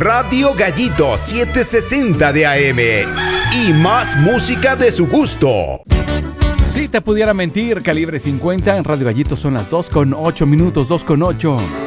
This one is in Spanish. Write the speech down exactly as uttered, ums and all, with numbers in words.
Radio Gallito setecientos sesenta de A M y más música de su gusto. Si te pudiera mentir, Calibre cincuenta en Radio Gallito son las dos con ocho minutos, dos con ocho.